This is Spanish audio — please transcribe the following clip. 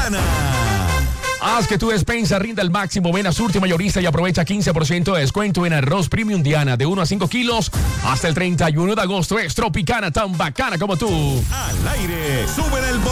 Tropicana. Haz que tu despensa rinda al máximo. Ven a Surti Mayorista y aprovecha 15% de descuento en arroz premium Diana de 1 a 5 kilos hasta el 31 de agosto. Es Tropicana, tan bacana como tú. Al aire, sube el